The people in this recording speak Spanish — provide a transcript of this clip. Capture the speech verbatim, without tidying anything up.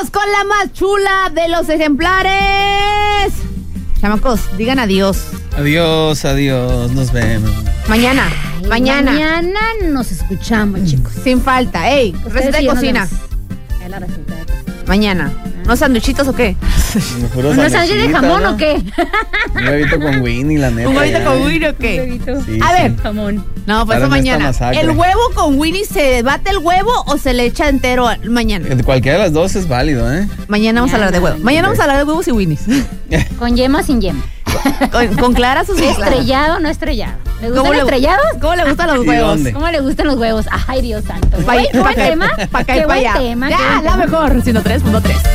Vámonos con la más chula de los ejemplares. Chamacos, digan adiós. Adiós, adiós, nos vemos. Mañana, Ay, mañana. Mañana nos escuchamos, chicos. Sin falta. Ey, Ustedes receta sí, de nos cocina. vemos. Ahí la receta de cocina. Mañana. ¿Unos sándwichitos o qué? ¿Unos sándwiches de jamón o qué? Un huevito con Winnie, la neta. ¿Un huevito ya. con Winnie o qué? Huevito. Sí, A sí. ver. Jamón. No, pues Para eso en esta mañana. masacre. ¿El huevo con Winnie se bate el huevo o se le echa entero al- mañana? Cualquiera de las dos es válido, ¿eh? Mañana vamos a hablar de huevo. Mañana. Mañana vamos a hablar de huevos y Winnies. ¿Con yema o sin yema? ¿Con, con claras o sin claras? ¿Estrellado o no estrellado? ¿Le ¿Cómo gustan le- estrellados? ¿Cómo le gustan los ¿Y huevos? dónde? ¿Cómo le gustan los huevos? Ay, Dios santo. Pa' Qué pa' buen acá, tema. pa' acá y Qué pa' buen allá. tema. qué Ya, buen la tema. mejor. ciento tres punto tres.